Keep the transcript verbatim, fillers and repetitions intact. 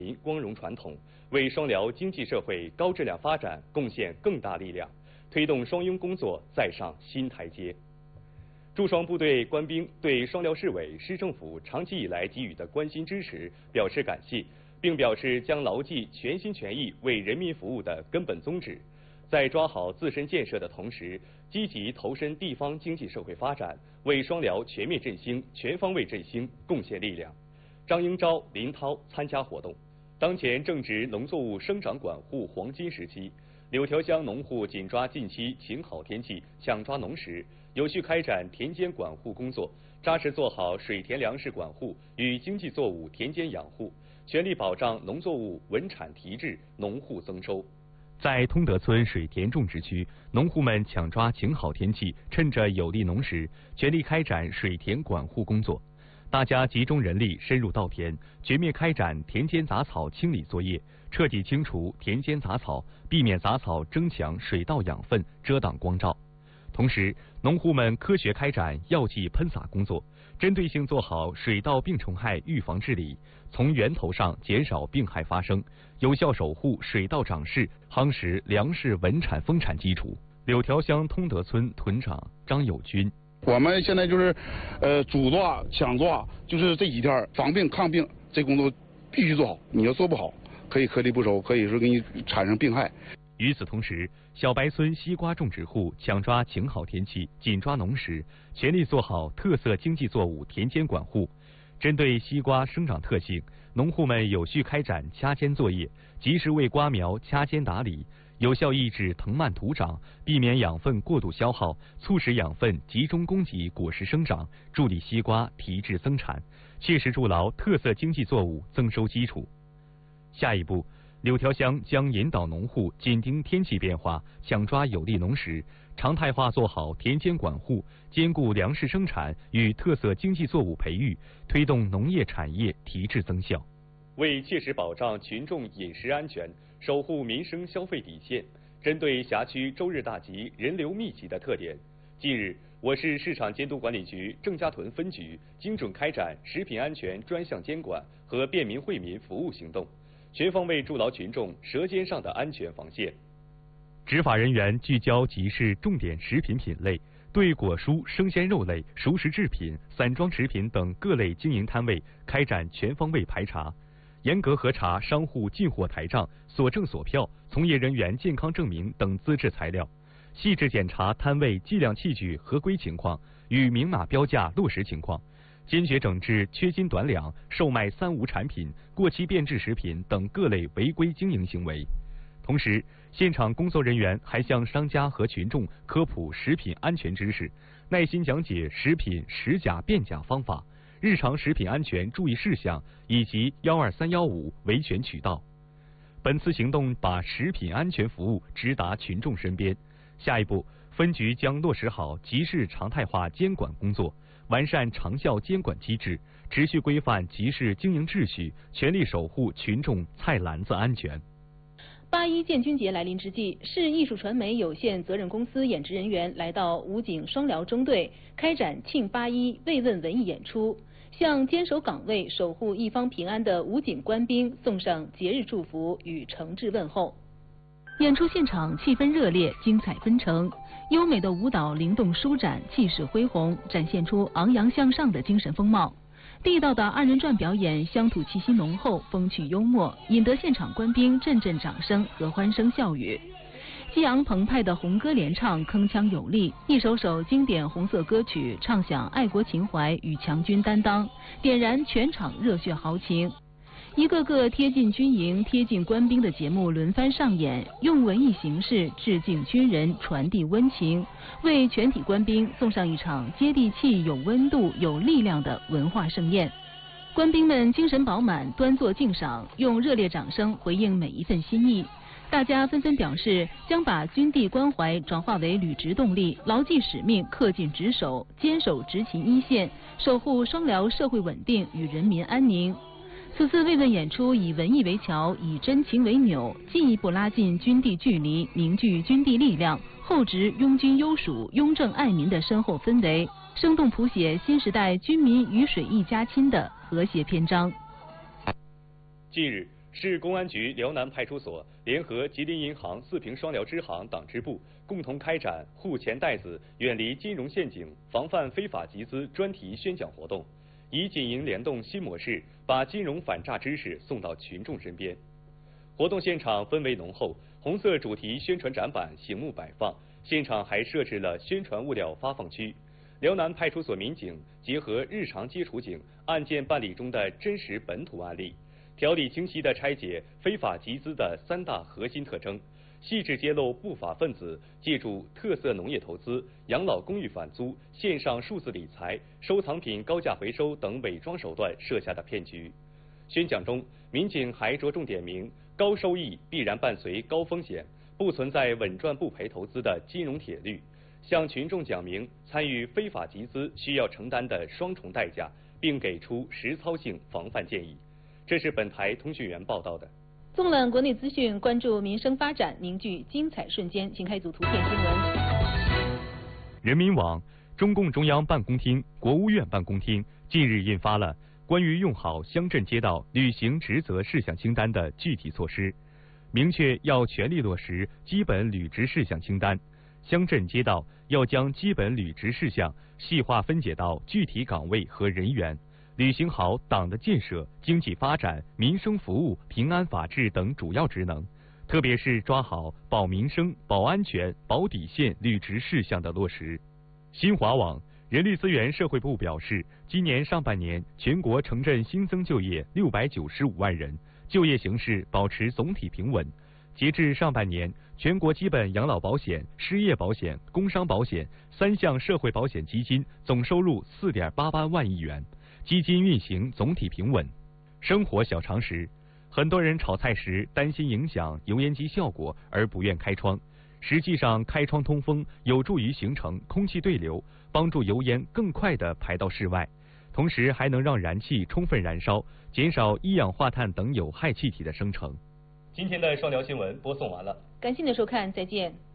光荣传统，为双辽经济社会高质量发展贡献更大力量，推动双拥工作再上新台阶。驻双部队官兵对双辽市委、市政府长期以来给予的关心支持表示感谢，并表示将牢记全心全意为人民服务的根本宗旨，在抓好自身建设的同时，积极投身地方经济社会发展，为双辽全面振兴、全方位振兴贡献力量。张英昭、林涛参加活动。当前正值农作物生长管护黄金时期，柳条乡农户紧抓近期晴好天气，抢抓农时，有序开展田间管护工作，扎实做好水田粮食管护与经济作物田间养护，全力保障农作物稳产提质、农户增收。在通德村水田种植区，农户们抢抓晴好天气，趁着有利农时，全力开展水田管护工作。大家集中人力深入稻田，全面开展田间杂草清理作业，彻底清除田间杂草，避免杂草争抢水稻养分，遮挡光照。同时，农户们科学开展药剂喷洒工作，针对性做好水稻病虫害预防治理，从源头上减少病害发生，有效守护水稻长势，夯实粮食稳产丰产基础。柳条乡通德村屯长张友军。 我们现在就是，呃，主抓、抢抓，就是这几天防病抗病，这工作必须做好。你要做不好，可以颗粒不收，可以说给你产生病害。 与此同时，小白村西瓜种植户抢抓晴好天气，紧抓农时，全力做好特色经济作物田间管护。针对西瓜生长特性，农户们有序开展掐尖作业，及时为瓜苗掐尖打理，有效抑制藤蔓徒长，避免养分过度消耗，促使养分集中供给果实生长，助力西瓜提质增产，切实筑牢特色经济作物增收基础。下一步，柳条乡将引导农户紧盯天气变化，抢抓有利农时，常态化做好田间管护，兼顾粮食生产与特色经济作物培育，推动农业产业提质增效。为切实保障群众饮食安全，守护民生消费底线，针对辖区周日大集人流密集的特点，近日，我市市场监督管理局郑家屯分局精准开展食品安全专项监管和便民惠民服务行动，全方位筑牢群众舌尖上的安全防线。执法人员聚焦集市重点食品品类，对果蔬、生鲜肉类、熟食制品、散装食品等各类经营摊位开展全方位排查，严格核查商户进货台账、所证所票、从业人员健康证明等资质材料，细致检查摊位计量器具合规情况与明码标价落实情况，坚决整治缺斤短两、售卖三无产品、过期变质食品等各类违规经营行为。同时，现场工作人员还向商家和群众科普食品安全知识，耐心讲解食品识假辨假方法、日常食品安全注意事项以及幺二三幺五维权渠道。本次行动把食品安全服务直达群众身边。下一步，分局将落实好集市常态化监管工作，完善长效监管机制，持续规范集市经营秩序，全力守护群众菜篮子安全。 八一建军节来临之际，市艺术传媒有限责任公司演职人员来到武警双辽中队，开展庆八一慰问文艺演出，向坚守岗位、守护一方平安的武警官兵送上节日祝福与诚挚问候。演出现场气氛热烈，精彩纷呈，优美的舞蹈灵动舒展，气势恢宏，展现出昂扬向上的精神风貌。地道的二人转表演，乡土气息浓厚，风趣幽默，引得现场官兵阵阵掌声和欢声笑语。激昂澎湃的红歌联唱铿锵有力，一首首经典红色歌曲唱响爱国情怀与强军担当，点燃全场热血豪情。一个个贴近军营、贴近官兵的节目轮番上演，用文艺形式致敬军人，传递温情，为全体官兵送上一场接地气、有温度、有力量的文化盛宴。官兵们精神饱满，端坐敬赏，用热烈掌声回应每一份心意。大家纷纷表示，将把军地关怀转化为履职动力，牢记使命，恪尽职守，坚守执勤一线，守护双辽社会稳定与人民安宁。此次慰问演出以文艺为桥，以真情为纽，进一步拉近军地距离，凝聚军地力量，厚植拥军优属、拥政爱民的深厚氛围，生动谱写新时代军民鱼水一家亲的和谐篇章。 近日， 市公安局辽南派出所联合吉林银行四平双辽支行党支部共同开展护钱袋子、远离金融陷阱、防范非法集资专题宣讲活动，以紧营联动新模式，把金融反诈知识送到群众身边。活动现场氛围浓厚，红色主题宣传展板醒目摆放，现场还设置了宣传物料发放区。辽南派出所民警结合日常接触警案件办理中的真实本土案例，条理清晰地拆解非法集资的三大核心特征，细致揭露不法分子借助特色农业投资、养老公寓返租、线上数字理财、收藏品高价回收等伪装手段设下的骗局。宣讲中，民警还着重点明，高收益必然伴随高风险，不存在稳赚不赔投资的金融铁律，向群众讲明参与非法集资需要承担的双重代价，并给出实操性防范建议。这是本台通讯员报道的。 纵览国内资讯，关注民生发展，凝聚精彩瞬间，请看一组图片新闻。 人民网、中共中央办公厅、国务院办公厅近日印发了关于用好乡镇街道履行职责事项清单的具体措施，明确要全力落实基本履职事项清单，乡镇街道要将基本履职事项细化分解到具体岗位和人员，履行好党的建设、经济发展、民生服务、平安法治等主要职能，特别是抓好保民生、保安全、保底线履职事项的落实。新华网、人力资源社会部表示，今年上半年全国城镇新增就业六百九十五万人，就业形势保持总体平稳。截至上半年，全国基本养老保险、失业保险、工伤保险三项社会保险基金总收入四点八八万亿元，基金运行总体平稳。生活小常识，很多人炒菜时担心影响油烟机效果而不愿开窗，实际上开窗通风有助于形成空气对流，帮助油烟更快地排到室外，同时还能让燃气充分燃烧，减少一氧化碳等有害气体的生成。今天的双辽新闻播送完了， 感谢您的收看，再见。